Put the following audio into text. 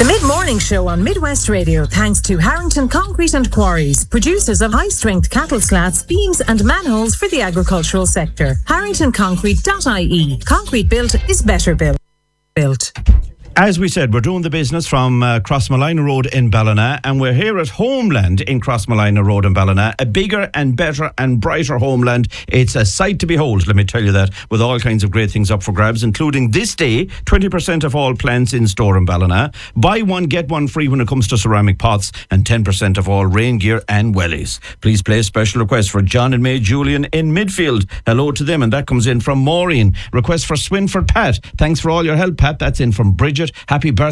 The Mid-Morning Show on Midwest Radio, thanks to Harrington Concrete and Quarries, producers of high-strength cattle slats, beams and manholes for the agricultural sector. HarringtonConcrete.ie. Concrete built is better built. As we said, we're doing the business from Crossmolina Road in Ballina, and we're here at Homeland in Crossmolina Road in Ballina, a bigger and better and brighter Homeland. It's a sight to behold, let me tell you that, with all kinds of great things up for grabs, including this day, 20% of all plants in store in Ballina. Buy one, get one free when it comes to ceramic pots, and 10% of all rain gear and wellies. Please place special request for John and May Julian in midfield. Hello to them, and that comes in from Maureen. Request for Swinford Pat. Thanks for all your help, Pat. That's in from Bridget. Happy birthday.